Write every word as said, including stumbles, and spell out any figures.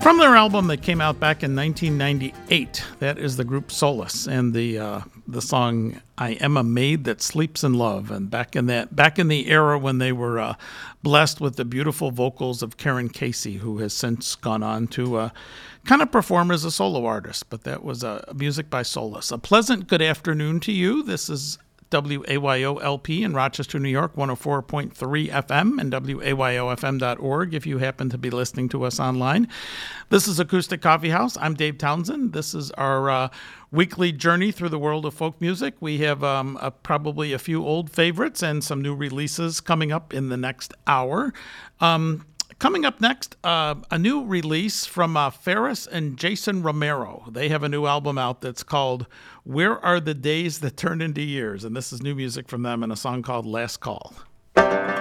From their album that came out back in nineteen ninety-eight, that is the group Solace, and the uh, the song "I Am a Maid That Sleeps in Love." And back in that back in the era when they were uh, blessed with the beautiful vocals of Karen Casey, who has since gone on to uh, kind of perform as a solo artist. But that was uh, music by Solace. A pleasant good afternoon to you. This is W A Y O L P in Rochester, New York, one oh four point three F M, and W A Y O F M dot org if you happen to be listening to us online. This is Acoustic Coffee House. I'm Dave Townsend. This is our uh, weekly journey through the world of folk music. We have um, a, probably a few old favorites and some new releases coming up in the next hour. Um, Coming up next, uh, a new release from uh, Ferris and Jason Romero. They have a new album out that's called Where Are the Days That Turn Into Years? And this is new music from them and a song called Last Call.